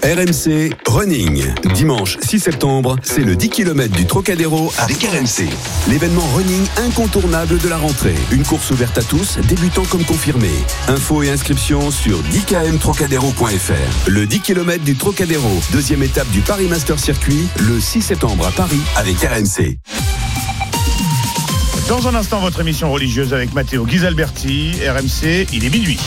RMC Running. Dimanche 6 septembre, c'est le 10 km du Trocadéro avec RMC. L'événement running incontournable de la rentrée. Une course ouverte à tous, débutants comme confirmés. Infos et inscriptions sur 10kmtrocadéro.fr. Le 10 km du Trocadéro, deuxième étape du Paris Master Circuit, le 6 septembre à Paris avec RMC. Dans un instant, votre émission religieuse avec Matteo Ghisalberti, RMC, il est minuit.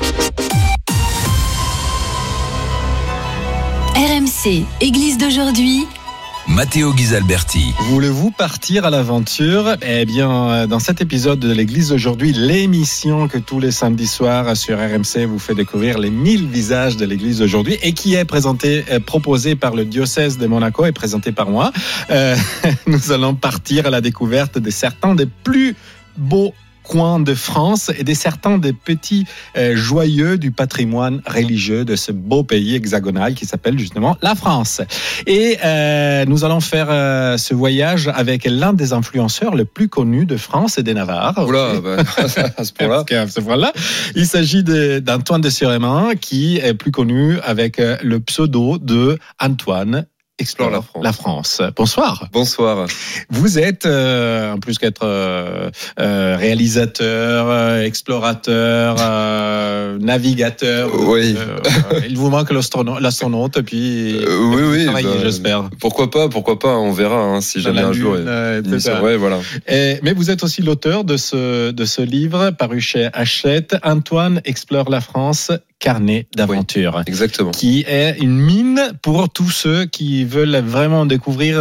RMC, Église d'aujourd'hui. Matteo Ghisalberti. Voulez-vous partir à l'aventure ? Eh bien, dans cet épisode de l'Église d'aujourd'hui, l'émission que tous les samedis soirs sur RMC vous fait découvrir les 1000 visages de l'Église d'aujourd'hui et qui est proposée par le diocèse de Monaco et présentée par moi. Nous allons partir à la découverte de certains des plus beaux coins de France et certains des petits joyeux du patrimoine religieux de ce beau pays hexagonal qui s'appelle justement la France. Et nous allons faire ce voyage avec l'un des influenceurs le plus connus de France et des Navarre. Oula, à ce point-là. Voilà. Il s'agit d'Antoine de Sureman qui est plus connu avec le pseudo de Antoine Explore la France. Bonsoir. Bonsoir. Vous êtes, en plus qu'être réalisateur, explorateur, navigateur. Oui. Il vous manque l'astronaute, puis oui, j'espère. Pourquoi pas, on verra si jamais un jour. C'est vrai, voilà. Mais vous êtes aussi l'auteur de ce livre paru chez Hachette, Antoine Explore la France. Carnet d'aventure. Oui, exactement. Qui est une mine pour tous ceux qui veulent vraiment découvrir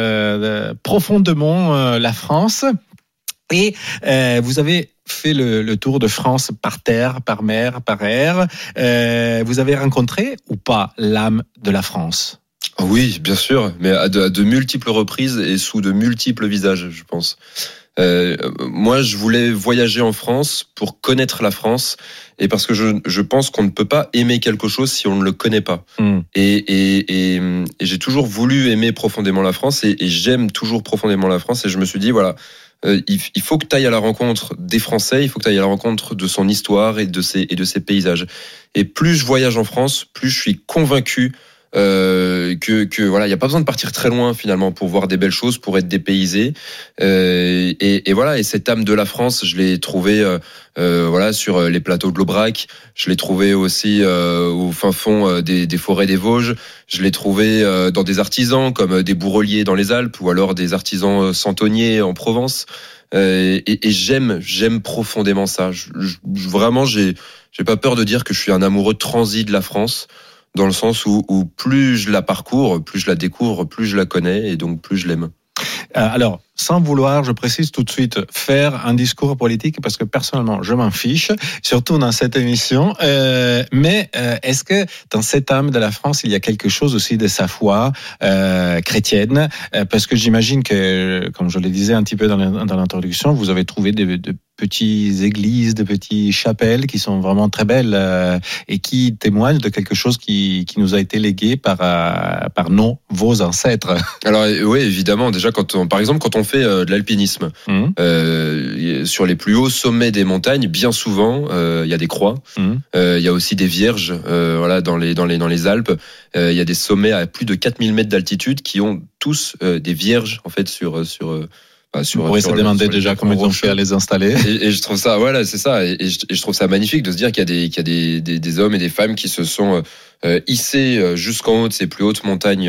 profondément la France. Et vous avez fait le tour de France par terre, par mer, par air. Vous avez rencontré ou pas l'âme de la France ? Oui, bien sûr, mais à de multiples reprises et sous de multiples visages, je pense. Moi, je voulais voyager en France pour connaître la France et parce que je pense qu'on ne peut pas aimer quelque chose si on ne le connaît pas. Et j'ai toujours voulu aimer profondément la France et j'aime toujours profondément la France et je me suis dit voilà, il faut que tu ailles à la rencontre des Français, il faut que tu ailles à la rencontre de son histoire et de ses paysages. Et plus je voyage en France, plus je suis convaincu que voilà, il y a pas besoin de partir très loin finalement pour voir des belles choses, pour être dépaysé. Et voilà, et cette âme de la France, je l'ai trouvée voilà sur les plateaux de l'Aubrac. Je l'ai trouvée aussi au fin fond des forêts des Vosges. Je l'ai trouvée dans des artisans comme des bourreliers dans les Alpes ou alors des artisans santonniers en Provence. Et j'aime profondément ça. Vraiment, j'ai pas peur de dire que je suis un amoureux transi de la France. Dans le sens où plus je la parcours, plus je la découvre, plus je la connais et donc plus je l'aime. Alors, sans vouloir, je précise tout de suite, faire un discours politique parce que personnellement, je m'en fiche, surtout dans cette émission. Mais est-ce que dans cette âme de la France, il y a quelque chose aussi de sa foi chrétienne ? Parce que j'imagine que, comme je le disais un petit peu dans l'introduction, vous avez trouvé de petites églises, de petites chapelles qui sont vraiment très belles et qui témoignent de quelque chose qui nous a été légué par vos ancêtres. Alors oui, évidemment. Déjà, par exemple, quand on fait de l'alpinisme, sur les plus hauts sommets des montagnes, bien souvent, il y a des croix. Il y a aussi des vierges. Voilà, dans les Alpes, il y a des sommets à plus de 4000 mètres d'altitude qui ont tous des vierges en fait sur on pourrait se demander déjà comment ils ont fait à les installer. Et je trouve ça, voilà, c'est ça. Et je trouve ça magnifique de se dire qu'il y a des hommes et des femmes qui se sont hissés jusqu'en haut de ces plus hautes montagnes,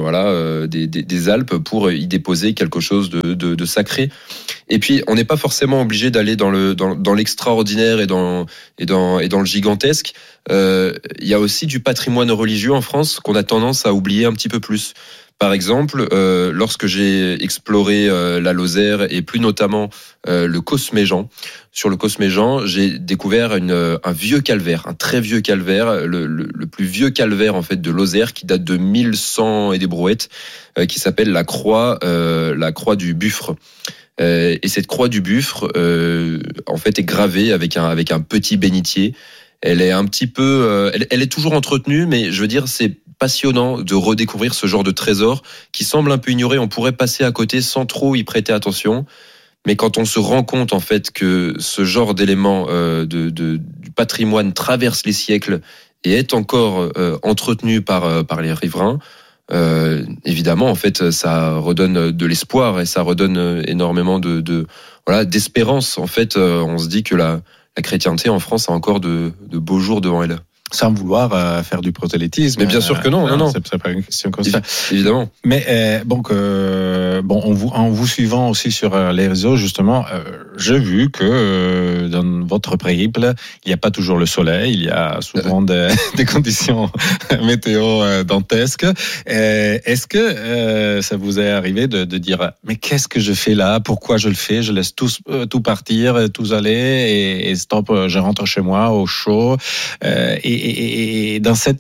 des Alpes pour y déposer quelque chose de sacré. Et puis, on n'est pas forcément obligé d'aller dans l'extraordinaire et dans le gigantesque. Il y a aussi du patrimoine religieux en France qu'on a tendance à oublier un petit peu plus. Par exemple, lorsque j'ai exploré la Lozère et plus notamment le Cosméjean, sur le Cosméjean, j'ai découvert un vieux calvaire, un très vieux calvaire, le plus vieux calvaire en fait de Lozère qui date de 1100 et des brouettes, qui s'appelle la croix du Buffre. Et cette croix du Buffre, en fait, est gravée avec un petit bénitier. Elle est un petit peu, elle est toujours entretenue, mais je veux dire, c'est passionnant de redécouvrir ce genre de trésor qui semble un peu ignoré. On pourrait passer à côté sans trop y prêter attention. Mais quand on se rend compte en fait que ce genre d'éléments du patrimoine traverse les siècles et est encore entretenu par les riverains, évidemment, en fait, ça redonne de l'espoir et ça redonne énormément d'espérance. En fait, on se dit que la chrétienté en France a encore de beaux jours devant elle. Sans vouloir faire du prosélytisme. Mais bien sûr que non, non. C'est pas une question comme ça. Évidemment. Mais en vous suivant aussi sur les réseaux, justement, j'ai vu que dans votre périple, il n'y a pas toujours le soleil, il y a souvent des conditions météo dantesques. Est-ce que ça vous est arrivé de dire, mais qu'est-ce que je fais là? Pourquoi je le fais? Je laisse tout partir, tout aller et stop, je rentre chez moi au chaud. Et dans cette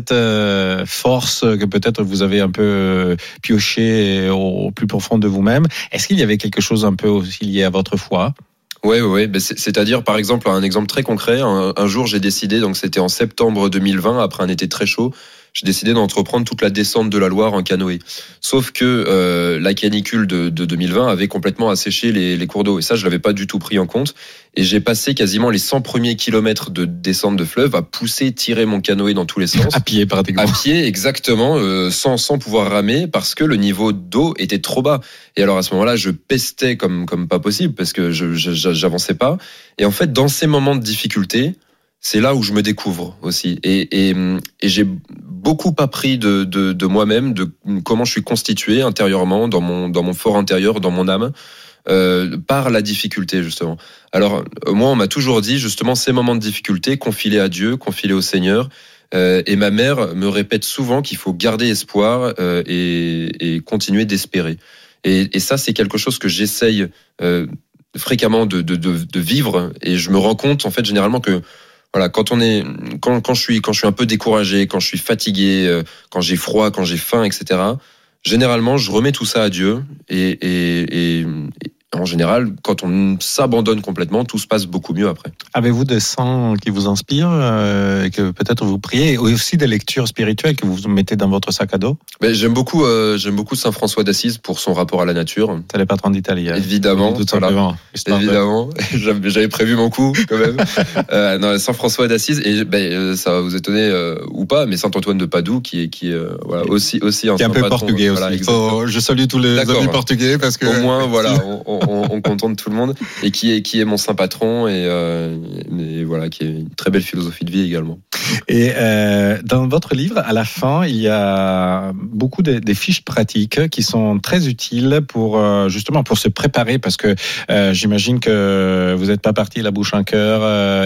force que peut-être vous avez un peu pioché au plus profond de vous-même, est-ce qu'il y avait quelque chose un peu aussi lié à votre foi? Oui. C'est-à-dire, par exemple, un exemple très concret. Un jour, j'ai décidé, donc c'était en septembre 2020, après un été très chaud, j'ai décidé d'entreprendre toute la descente de la Loire en canoë. Sauf que la canicule de 2020 avait complètement asséché les cours d'eau. Et ça, je l'avais pas du tout pris en compte. Et j'ai passé quasiment les 100 premiers kilomètres de descente de fleuve à tirer mon canoë dans tous les sens. À pied, pratiquement. À pied, exactement, sans pouvoir ramer, parce que le niveau d'eau était trop bas. Et alors, à ce moment-là, je pestais comme pas possible, parce que j'avançais pas. Et en fait, dans ces moments de difficulté, c'est là où je me découvre aussi. Et j'ai beaucoup appris de moi-même, de comment je suis constitué intérieurement, dans mon fort intérieur, dans mon âme, par la difficulté, justement. Alors, moi, on m'a toujours dit, justement, ces moments de difficulté, confie-les à Dieu, confie-les au Seigneur. Et ma mère me répète souvent qu'il faut garder espoir et continuer d'espérer. Et ça, c'est quelque chose que j'essaye fréquemment de vivre. Et je me rends compte, en fait, généralement que voilà, quand je suis un peu découragé, quand je suis fatigué, quand j'ai froid, quand j'ai faim, etc. Généralement, je remets tout ça à Dieu et en général, quand on s'abandonne complètement, tout se passe beaucoup mieux après. Avez-vous des saints qui vous inspirent et que peut-être vous priez, ou aussi des lectures spirituelles que vous mettez dans votre sac à dos? J'aime beaucoup Saint François d'Assise pour son rapport à la nature. C'est le patron d'Italie. Évidemment, tout simplement. Évidemment. J'avais prévu mon coup quand même. Non, Saint François d'Assise et ça va vous étonner ou pas, mais Saint Antoine de Padoue qui est voilà, aussi un qui est un peu patron, portugais aussi. Voilà, je salue tous les amis portugais parce que au moins voilà. On contente tout le monde et qui est mon saint patron et voilà, qui est une très belle philosophie de vie également. Et dans votre livre, à la fin, il y a beaucoup des fiches pratiques qui sont très utiles pour justement pour se préparer, parce que j'imagine que vous n'êtes pas parti la bouche en cœur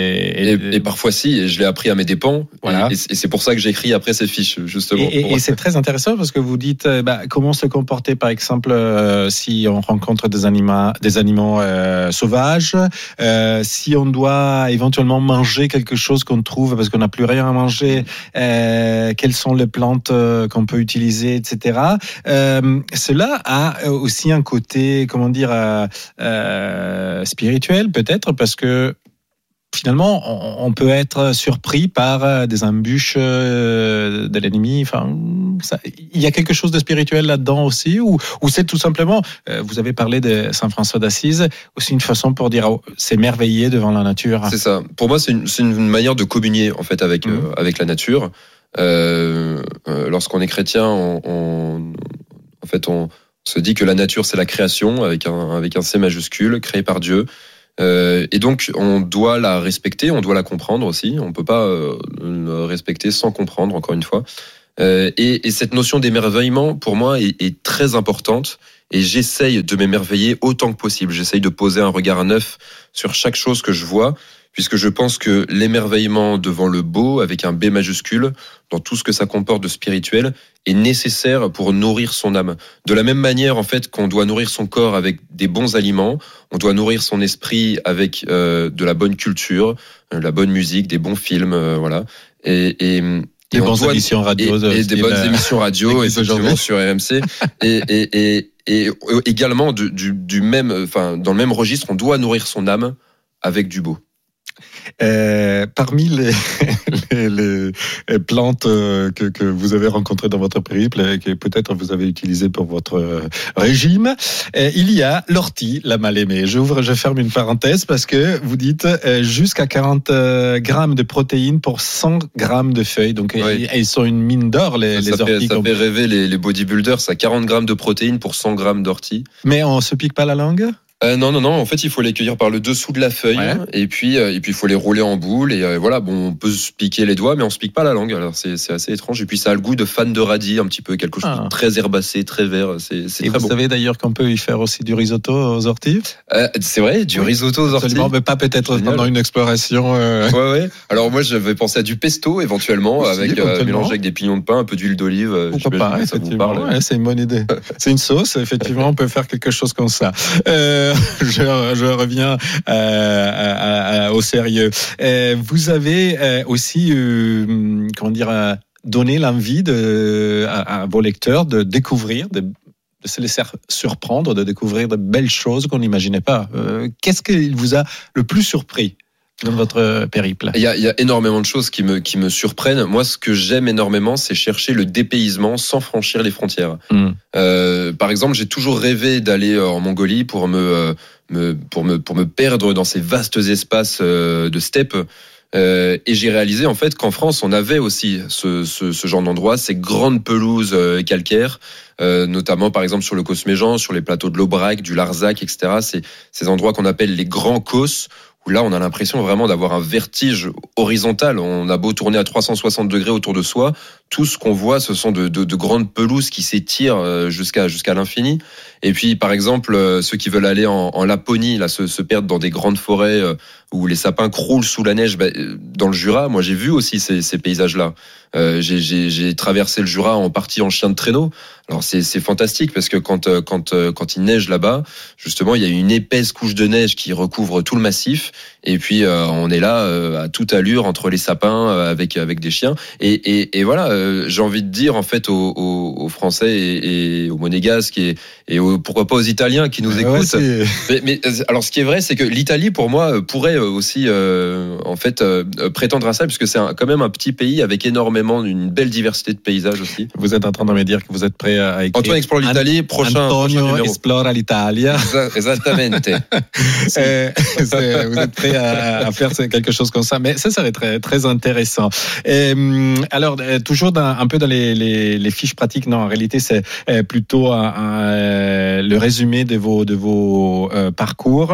et parfois si, et je l'ai appris à mes dépens. Voilà. Et c'est pour ça que j'écris après ces fiches justement. Et c'est très intéressant parce que vous dites comment se comporter, par exemple, si on rencontre des animaux sauvages, si on doit éventuellement manger quelque chose qu'on trouve parce qu'on n'a plus rien à manger, quelles sont les plantes qu'on peut utiliser, etc. Cela a aussi un côté, comment dire, spirituel peut-être, parce que finalement, on peut être surpris par des embûches de l'ennemi. Enfin, il y a quelque chose de spirituel là-dedans aussi, ou c'est tout simplement, vous avez parlé de Saint François d'Assise, aussi une façon pour dire s'émerveiller devant la nature. C'est ça. Pour moi, c'est une manière de communier en fait avec la nature. Lorsqu'on est chrétien, on se dit que la nature c'est la création avec un C majuscule, créée par Dieu. Et donc, on doit la respecter, on doit la comprendre aussi. On peut pas le respecter sans comprendre, encore une fois. Et cette notion d'émerveillement, pour moi, est très importante. Et j'essaye de m'émerveiller autant que possible. J'essaye de poser un regard neuf sur chaque chose que je vois, puisque je pense que l'émerveillement devant le beau, avec un B majuscule, dans tout ce que ça comporte de spirituel, est nécessaire pour nourrir son âme. De la même manière, en fait, qu'on doit nourrir son corps avec des bons aliments, on doit nourrir son esprit avec de la bonne culture, la bonne musique, des bons films, voilà. Et des bonnes émissions radio. Et des bonnes émissions radio, effectivement, sur RMC. Et également, dans le même registre, on doit nourrir son âme avec du beau. Parmi les plantes que vous avez rencontrées dans votre périple et que peut-être vous avez utilisées pour votre régime, il y a l'ortie, la mal-aimée. Je ferme une parenthèse parce que vous dites jusqu'à 40 grammes de protéines pour 100 grammes de feuilles. Donc, oui. Ils sont une mine d'or, les orties. Ça fait rêver les bodybuilders. Ça 40 grammes de protéines pour 100 grammes d'ortie. Mais on se pique pas la langue? Non. En fait, il faut les cueillir par le dessous de la feuille, ouais. et puis il faut les rouler en boule. Et voilà, bon, on peut se piquer les doigts, mais on se pique pas la langue. Alors c'est assez étrange. Et puis ça a le goût de fan de radis, un petit peu quelque chose de très herbacé, très vert. C'est et très vous savez d'ailleurs qu'on peut y faire aussi du risotto aux orties. C'est vrai, du risotto aux orties. Absolument, mais pas peut-être pendant une exploration. Ouais. Alors moi, j'avais pensé à du pesto éventuellement, aussi, avec mélangé avec des pignons de pain, un peu d'huile d'olive. Pourquoi pas, ça vous parle. Ouais, c'est une bonne idée. C'est une sauce, effectivement, on peut faire quelque chose comme ça. Je reviens au sérieux. Vous avez aussi, donné l'envie à vos lecteurs de découvrir, de se laisser surprendre, de découvrir de belles choses qu'on n'imaginait pas. Qu'est-ce qui vous a le plus surpris dans votre périple? Il y a énormément de choses qui me surprennent. Moi, ce que j'aime énormément, c'est chercher le dépaysement sans franchir les frontières. Par exemple, j'ai toujours rêvé d'aller en Mongolie pour me perdre dans ces vastes espaces de steppe. Et j'ai réalisé en fait qu'en France on avait aussi ce genre d'endroit, ces grandes pelouses calcaires, notamment par exemple sur le Causse-Méjean, sur les plateaux de l'Aubrac, du Larzac, etc. Ces endroits qu'on appelle les grands causses, où là on a l'impression vraiment d'avoir un vertige horizontal. On a beau tourner à 360 degrés autour de soi, tout ce qu'on voit, ce sont de grandes pelouses qui s'étirent jusqu'à l'infini. Et puis, par exemple, ceux qui veulent aller en Laponie, là, se perdre dans des grandes forêts où les sapins croulent sous la neige, dans le Jura, moi j'ai vu aussi ces paysages-là. J'ai traversé le Jura en partie en chien de traîneau. Alors c'est fantastique parce que quand il neige là-bas, justement, il y a une épaisse couche de neige qui recouvre tout le massif. Et puis on est là à toute allure entre les sapins avec des chiens. Et voilà, j'ai envie de dire en fait aux Français et aux Monégasques et pourquoi pas aux Italiens qui nous écoutent. Mais alors ce qui est vrai, c'est que l'Italie pour moi pourrait aussi prétendre à ça, puisque c'est quand même un petit pays avec énormément une belle diversité de paysages aussi. Vous êtes en train de me dire que vous êtes prêt à écrire Antoine explore l'Italie, prochain numéro. Esplora l'Italia. Exactement. Vous êtes prêt à faire quelque chose comme ça, mais ça serait très très intéressant. Alors toujours un peu dans les fiches pratiques, non, en réalité c'est plutôt le résumé de vos parcours.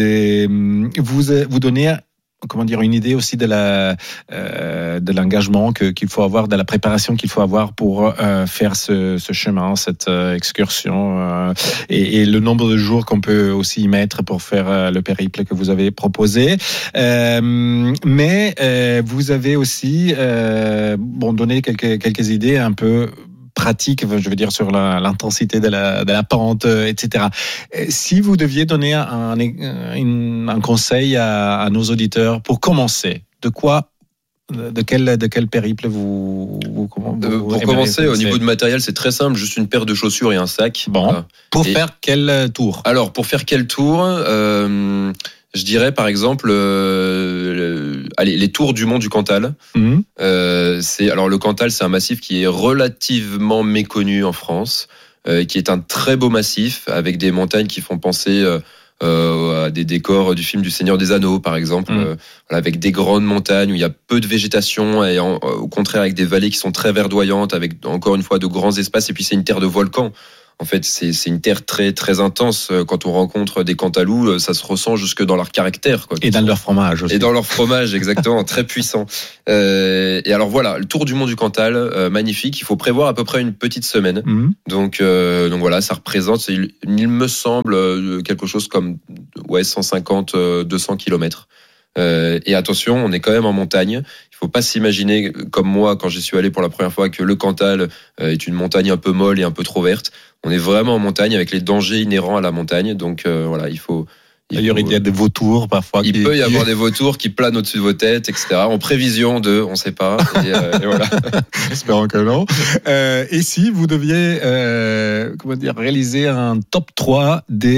Vous donnez une idée aussi de l'engagement qu'il faut avoir, de la préparation qu'il faut avoir pour faire ce chemin, cette excursion, et le nombre de jours qu'on peut aussi y mettre pour faire le périple que vous avez proposé. Mais vous avez aussi donné quelques idées un peu pratique, je veux dire, sur l'intensité de la pente, etc. Si vous deviez donner un conseil à nos auditeurs pour commencer, de quel périple vous pour commencer, au niveau de matériel, c'est très simple, juste une paire de chaussures et un sac. Bon. Pour faire quel tour? Alors, pour faire quel tour je dirais par exemple les tours du mont du Cantal. Le Cantal, c'est un massif qui est relativement méconnu en France, qui est un très beau massif avec des montagnes qui font penser à des décors du film du Seigneur des Anneaux par exemple, avec des grandes montagnes où il y a peu de végétation et au contraire avec des vallées qui sont très verdoyantes, avec encore une fois de grands espaces, et puis c'est une terre de volcans. En fait, c'est une terre très très intense. Quand on rencontre des Cantalous, ça se ressent jusque dans leur caractère, quoi. Et dans leur fromage aussi. Et dans leur fromage, exactement, très puissant. Et alors voilà, le tour du mont du Cantal, magnifique. Il faut prévoir à peu près une petite semaine. Donc voilà, ça représente, il me semble, quelque chose comme 150-200 kilomètres. Et attention, on est quand même en montagne. Il faut pas s'imaginer, comme moi, quand j'y suis allé pour la première fois, que le Cantal est une montagne un peu molle et un peu trop verte. On est vraiment en montagne avec les dangers inhérents à la montagne. Donc voilà, D'ailleurs, il y a des vautours parfois. Il peut y avoir des vautours qui planent au-dessus de vos têtes, etc. En prévision on sait pas. Et voilà. Espérons que non. Et si vous deviez, réaliser un top 3 des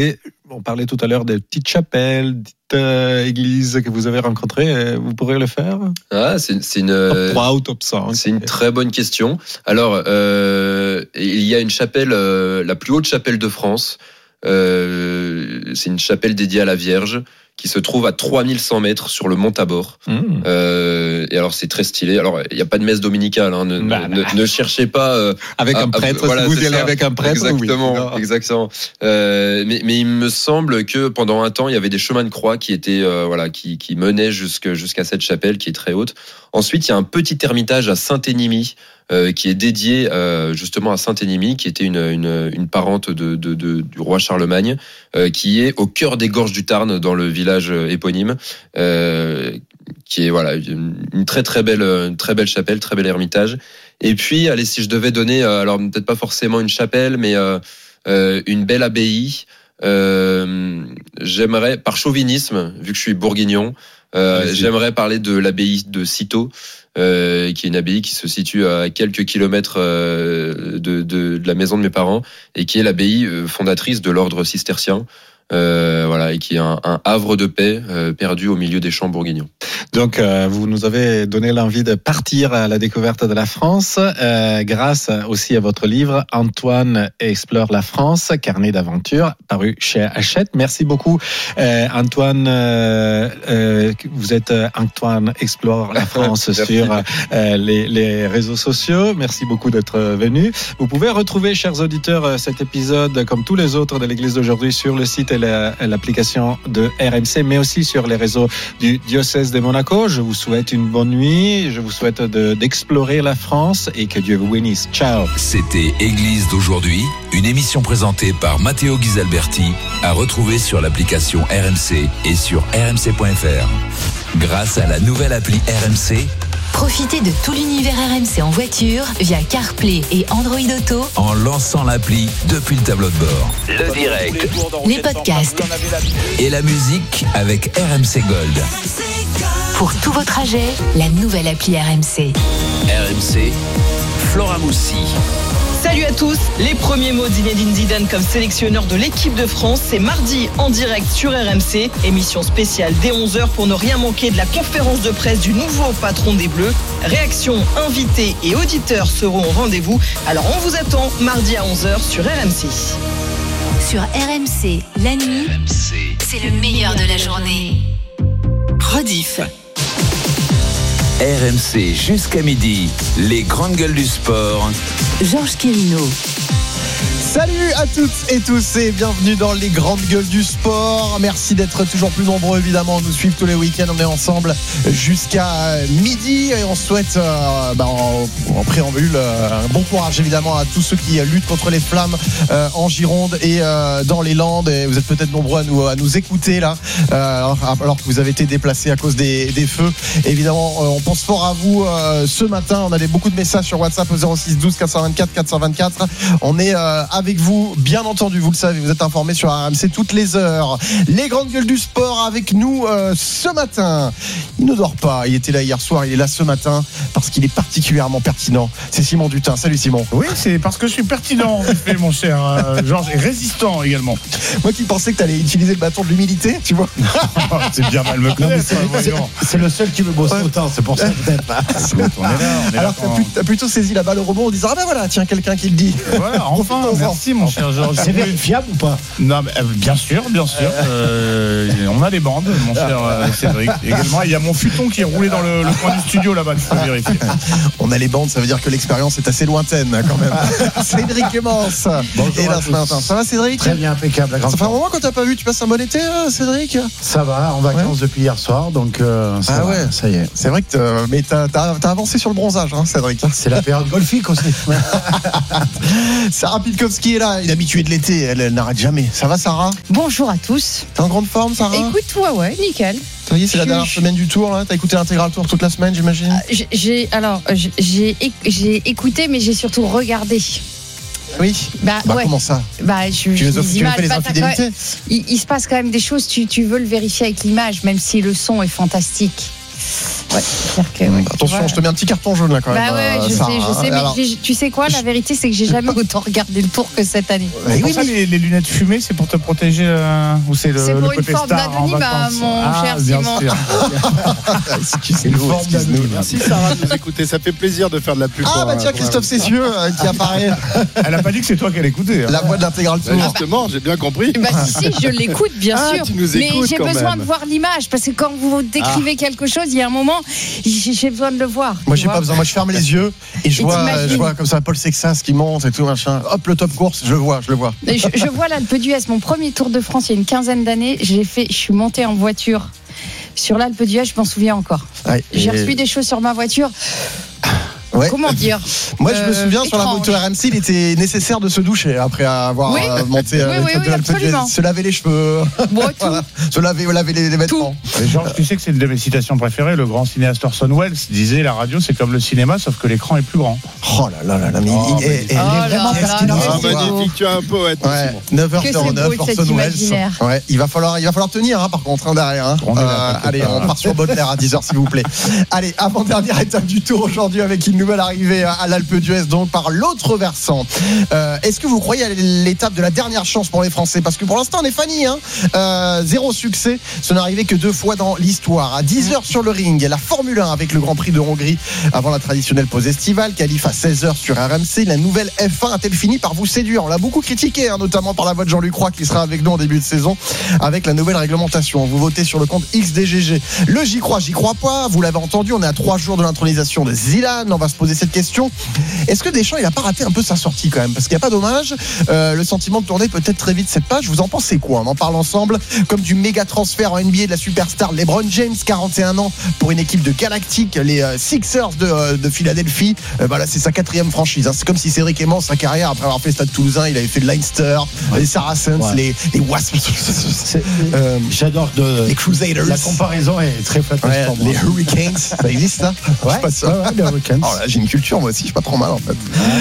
on parlait tout à l'heure des petites chapelles, églises que vous avez rencontrées. Vous pourrez le faire? C'est une top 3 ou top 100. C'est une très bonne question. Alors, il y a une chapelle, la plus haute chapelle de France. C'est une chapelle dédiée à la Vierge qui se trouve à 3100 mètres sur le Mont Tabor. Et alors, c'est très stylé. Alors, il n'y a pas de messe dominicale. Hein. Ne cherchez pas... avec un prêtre, voilà, si vous y allez avec un prêtre. Exactement. Oui. Exactement. Mais il me semble que pendant un temps, il y avait des chemins de croix qui étaient, qui menaient jusqu'à cette chapelle qui est très haute. Ensuite, il y a un petit ermitage à Saint-Énimie, qui est dédié justement à Saint-Énimie, qui était une parente du roi Charlemagne, qui est au cœur des gorges du Tarn, dans le village éponyme, qui est une très belle chapelle, très bel ermitage. Et puis, allez, si je devais donner, alors peut-être pas forcément une chapelle, mais une belle abbaye. J'aimerais, par chauvinisme, vu que je suis bourguignon, j'aimerais parler de l'abbaye de Cîteaux, qui est une abbaye qui se situe à quelques kilomètres de la maison de mes parents, et qui est l'abbaye fondatrice de l'ordre cistercien. Et qui est un havre de paix perdu au milieu des champs bourguignons. Donc, vous nous avez donné l'envie de partir à la découverte de la France, grâce aussi à votre livre Antoine explore la France, carnet d'aventure, paru chez Hachette. Merci beaucoup, Antoine. Vous êtes Antoine explore la France sur les réseaux sociaux. Merci beaucoup d'être venu. Vous pouvez retrouver, chers auditeurs, cet épisode comme tous les autres de l'Église d'aujourd'hui sur le site et l'application de RMC, mais aussi sur les réseaux du diocèse de Monaco. Je vous souhaite une bonne nuit. Je vous souhaite d'explorer la France et que Dieu vous bénisse. Ciao. C'était Église d'aujourd'hui, une émission présentée par Matteo Ghisalberti, à retrouver sur l'application RMC et sur rmc.fr. Grâce à la nouvelle appli RMC, Profitez de tout l'univers RMC en voiture via CarPlay et Android Auto en lançant l'appli depuis le tableau de bord. Le direct, les podcasts et la musique avec RMC Gold. pour tout vos trajets. La nouvelle appli RMC. RMC, Flora Moussi. Salut à tous, les premiers mots d'Zinedine Zidane comme sélectionneur de l'équipe de France, c'est mardi en direct sur RMC, émission spéciale dès 11h pour ne rien manquer de la conférence de presse du nouveau patron des Bleus. Réactions, invités et auditeurs seront au rendez-vous, alors on vous attend mardi à 11h sur RMC. Sur RMC, la nuit, c'est le meilleur de la journée. Rediff. RMC jusqu'à midi, les grandes gueules du sport. Georges Quirino. Salut à toutes et tous et bienvenue dans les grandes gueules du sport. Merci d'être toujours plus nombreux évidemment à nous suivre tous les week-ends. On est ensemble jusqu'à midi et on souhaite en préambule un bon courage évidemment à tous ceux qui luttent contre les flammes en Gironde et dans les Landes. Et vous êtes peut-être nombreux à nous écouter là alors que vous avez été déplacés à cause des feux. Évidemment, on pense fort à vous ce matin. On avait beaucoup de messages sur WhatsApp au 06 12 424 424. On est avec vous, bien entendu, vous le savez, vous êtes informés sur RMC toutes les heures. Les grandes gueules du sport avec nous ce matin. Il ne dort pas, il était là hier soir, il est là ce matin parce qu'il est particulièrement pertinent. C'est Simon Dutin. Salut Simon. Oui, c'est parce que je suis pertinent, en effet, mon cher Georges, et résistant également. Moi qui pensais que tu allais utiliser le bâton de l'humilité, tu vois. C'est bien mal me connaître. C'est le seul qui me bosse autant, c'est pour ça peut-être. On est là. Alors t'as plutôt saisi la balle au rebond en disant ah ben voilà, tiens, quelqu'un qui le dit. Voilà, enfin, merci mon cher Georges. C'est vérifiable ou pas? Non, mais, bien sûr. On a des bandes, mon cher Cédric. Également, il y a mon futon qui est roulé dans le coin du studio là-bas, il faut vérifier. On a les bandes, ça veut dire que l'expérience est assez lointaine quand même. Cédric Emmance est là ce matin. Ça va Cédric? Très bien, impeccable. Ça fait un moment qu'on t'a pas vu, tu passes un bon été Cédric? Ça va, en vacances depuis hier soir, donc ça va, ça y est. C'est vrai que mais t'as avancé sur le bronzage, Cédric. C'est la période golfique aussi. Sarah Pitkowski est là, une habituée de l'été, elle n'arrête jamais. Ça va Sarah? Bonjour à tous. T'es en grande forme Sarah? Écoute, ouais, nickel. Ça y est, c'est la dernière semaine du tour là. T'as écouté l'intégral tour toute la semaine, j'imagine? J'ai écouté, mais j'ai surtout regardé. Oui. Ouais. Comment ça? Tu veux les infidélités? Il se passe quand même des choses. Tu veux le vérifier avec l'image, même si le son est fantastique. Ouais, c'est clair que, ouais. Attention, je te mets un petit carton jaune là quand même. Bah ouais, je sais, mais alors, tu sais quoi, la vérité c'est que j'ai jamais autant regardé le Tour que cette année. Et oui, mais les lunettes fumées, c'est pour te protéger ou c'est le pour une côté forme star en d'anonyme, vacances? mon cher Simon. Excusez-nous. Merci Sarah de nous écouter, ça fait plaisir de faire de la pub. Ah bah tiens, Christophe Cessieux qui apparaît. Elle a pas dit que c'est toi qu'elle écoutait. La voix de l'intégral Tour. Justement, j'ai bien compris. Bah si, je l'écoute bien sûr. Tu nous mais écoutes j'ai quand besoin même. de voir l'image parce que quand vous décrivez quelque chose, il y a un moment, j'ai besoin de le voir. Moi j'ai pas besoin, moi je ferme les yeux et je t'imagines. vois comme ça Paul Sexas qui monte et tout machin. Hop, le top course, je le vois. Je vois l'Alpe d'Huez, mon premier Tour de France il y a une quinzaine d'années, je suis montée en voiture sur l'Alpe d'Huez, je m'en souviens encore. Ouais, j'ai reçu des choses sur ma voiture. Ouais. Comment dire Moi, je me souviens sur la étrange. moto RMC, il était nécessaire de se doucher après avoir monté Oui, l'Alpe d'Huez. Se laver les cheveux, voilà. se laver les vêtements. Mais Georges, tu sais que c'est une de mes citations préférées. Le grand cinéaste Orson Welles disait la radio, c'est comme le cinéma, sauf que l'écran est plus grand. Oh là, mais il est vraiment magnifique, tu es un poète. 9h09, Orson Welles. Ouais, il va falloir tenir par contre derrière. Allez, on part sur Baudelaire à 10h s'il vous plaît. Allez, avant-dernière étape du Tour aujourd'hui avec une nouvelle arrivée à l'Alpe d'Huez, donc par l'autre versant. Est-ce que vous croyez à l'étape de la dernière chance pour les Français? Parce que pour l'instant on est Fanny, 0 succès, ce n'est arrivé que 2 fois dans l'histoire. À 10h sur le ring, la Formule 1 avec le Grand Prix de Hongrie avant la traditionnelle pause estivale, qualif à 16h sur RMC. La nouvelle F1 a-t-elle fini par vous séduire? On l'a beaucoup critiqué, notamment par la voix de Jean-Luc Roy qui sera avec nous en début de saison avec la nouvelle réglementation. Vous votez sur le compte XDGG. Le j'y crois pas, vous l'avez entendu, on est à 3 jours de l'intronisation de Zidane. On va se poser cette question. Est-ce que Deschamps il a pas raté un peu sa sortie quand même? Parce qu'il n'y a pas dommage. Le sentiment de tourner peut-être très vite cette page. Vous en pensez quoi? On en parle ensemble. Comme du méga transfert en NBA de la superstar LeBron James, 41 ans pour une équipe de Galactique, les Sixers de Philadelphie. Voilà, c'est sa 4e franchise. C'est comme si Cédric Aimant, sa carrière après avoir fait le Stade Toulousain, il avait fait le Leinster, les Saracens, les Wasps. J'adore les Crusaders. La comparaison est très flatteuse pour moi. Les Hurricanes, ça existe ça? Ouais, les Hurricanes. Oh là, j'ai une culture moi aussi, je suis pas trop mal en fait.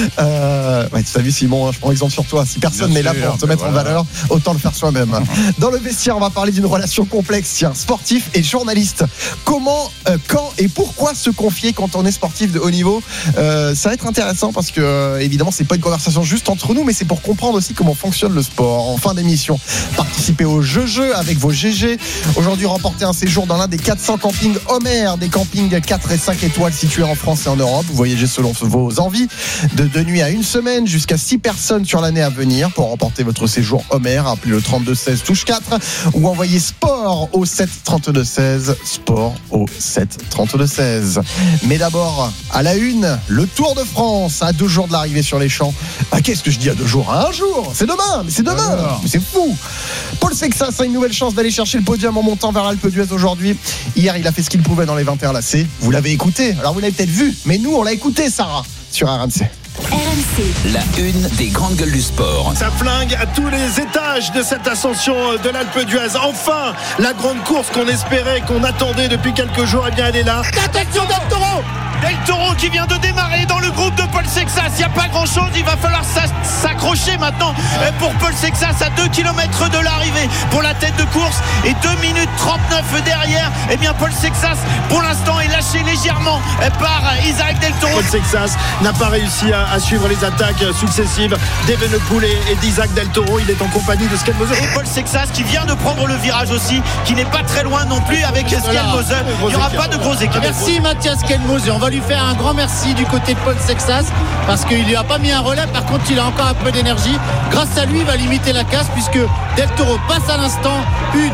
Tu as vu Simon, je prends exemple sur toi. Si personne n'est là pour te mettre en valeur, autant le faire soi-même. Dans le vestiaire, on va parler d'une relation complexe, sportif et journaliste. Comment, quand et pourquoi se confier quand on est sportif de haut niveau? Ça va être intéressant parce que évidemment c'est pas une conversation juste entre nous, mais c'est pour comprendre aussi comment fonctionne le sport. En fin d'émission, participez au jeu avec vos GG. Aujourd'hui, remportez un séjour dans l'un des 400 campings Homer, des campings 4 et 5 étoiles situés en France et en Europe. Vous voyagez selon vos envies, de 2 nuits à 1 semaine, jusqu'à 6 personnes sur l'année à venir. Pour remporter votre séjour Homer, appelez le 3216 touche 4 ou envoyez sport au 7 32 16. Sport au 7 32 16. Mais d'abord, à la une, le Tour de France à 2 jours de l'arrivée sur les champs. Qu'est-ce que je dis à 2 jours? À 1 jour, c'est demain, mais c'est demain, mais c'est fou. Paul Sexas a une nouvelle chance d'aller chercher le podium en montant vers l'Alpe d'Huez aujourd'hui. Hier, il a fait ce qu'il pouvait dans les 21 lacets. Vous l'avez écouté, alors vous l'avez peut-être vu, mais nous on l'a écouté, Sarah, sur RMC. RMC. La une des grandes gueules du sport. Ça flingue à tous les étages de cette ascension de l'Alpe d'Huez. Enfin, la grande course qu'on espérait, qu'on attendait depuis quelques jours, eh bien elle est là. Attention Del Toro! Del Toro qui vient de démarrer dans le groupe de Paul Sexas. Il n'y a pas grand chose, il va falloir s'accrocher maintenant pour Paul Sexas à 2 km de l'arrivée pour la tête de course et 2 minutes 39 derrière. Eh bien Paul Sexas pour l'instant est lâché légèrement par Isaac Del Toro. Paul Sexas n'a pas réussi à suivre les attaques successives d'Evenepoel et d'Isaac Del Toro. Il est en compagnie de Skelmoser. Et Paul Sexas qui vient de prendre le virage aussi, qui n'est pas très loin non plus avec Skelmoser. Il n'y aura pas de gros écarts. Merci Mathias Skelmoser. On va lui faire un grand merci du côté de Paul Sexas parce qu'il lui a pas mis un relais. Par contre, il a encore un peu d'énergie. Grâce à lui, il va limiter la casse puisque Del Toro passe à l'instant 1, 2,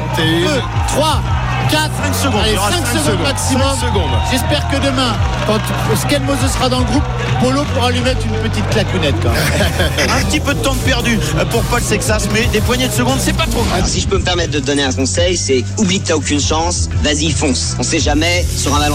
3, 4, 5 secondes. Allez, 5 secondes maximum. 5 secondes. J'espère que demain, quand Skelmoser sera dans le groupe, Polo pourra lui mettre une petite claquonnette quand même. Un petit peu de temps de perdu pour Paul Sexas, mais des poignées de secondes, c'est pas trop grave. Si je peux me permettre de te donner un conseil, c'est oublie que t'as aucune chance, vas-y fonce. On sait jamais, sur un malentendu